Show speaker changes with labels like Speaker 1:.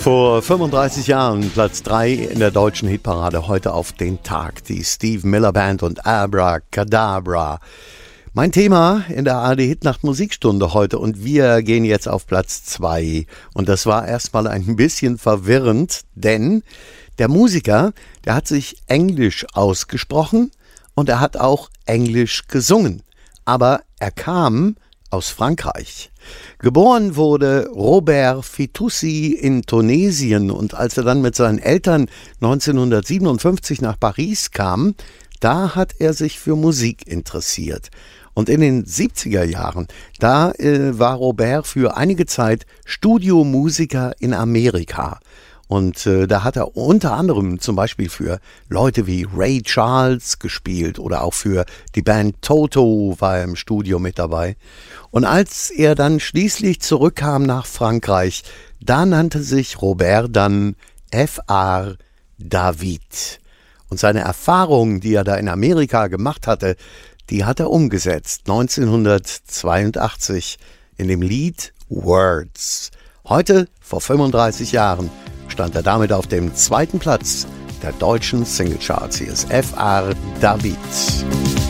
Speaker 1: Vor 35 Jahren Platz 3 in der deutschen Hitparade, heute auf den Tag. Die Steve Miller Band und Abracadabra. Mein Thema in der ARD Hitnacht Musikstunde heute, und wir gehen jetzt auf Platz 2. Und das war erstmal ein bisschen verwirrend, denn der Musiker, der hat sich Englisch ausgesprochen und er hat auch Englisch gesungen. Aber er kam aus Frankreich. Geboren wurde Robert Fitoussi in Tunesien, und als er dann mit seinen Eltern 1957 nach Paris kam, da hat er sich für Musik interessiert. Und in den 70er Jahren, da war Robert für einige Zeit Studiomusiker in Amerika. Und da hat er unter anderem zum Beispiel für Leute wie Ray Charles gespielt oder auch für die Band Toto war er im Studio mit dabei. Und als er dann schließlich zurückkam nach Frankreich, da nannte sich Robert dann F.R. David. Und seine Erfahrungen, die er da in Amerika gemacht hatte, die hat er umgesetzt 1982 in dem Lied Words. Heute, vor 35 Jahren, stand er damit auf dem 2. Platz der deutschen Singlecharts. Hier ist F.R. David.